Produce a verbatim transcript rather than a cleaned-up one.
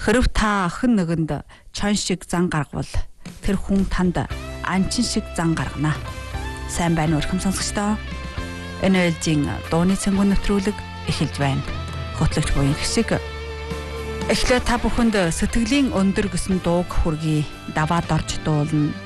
Хэрв та хэн нэгэнд чон шиг зан гаргавал тэр хүн танд анчин шиг зан гаргана. Сайн байна уу өрхөм сонсогчдоо? Энэ ээлжийн дууны цэнгүүн нэвтрүүлэг эхэлж байна. Хөтлөгч буян хэсэг. Эхлээд та бүхэнд сэтгэлийн өндөр гэсэн дууг хүргэе. Даваад орж дуулна.